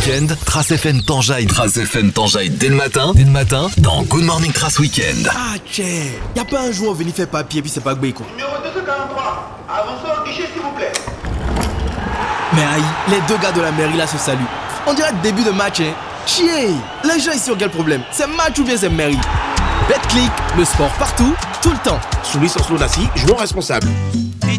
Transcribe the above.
week-end, Trace FM t'enjaille. Trace FM t'enjaille dès le matin, dans Good Morning Trace Week-end. Ah, tiens, y'a pas un jour on venu faire papier puis c'est pas Gbé quoi. Numéro 243, avancez au guichet s'il vous plaît. Mais aïe, les deux gars de la mairie là se saluent. On dirait le début de match, hein. Chier, les gens ici ont quel problème? C'est match ou bien c'est mairie? BetClick, le sport partout, tout le temps. Sous licence Lonassi, joueur responsable.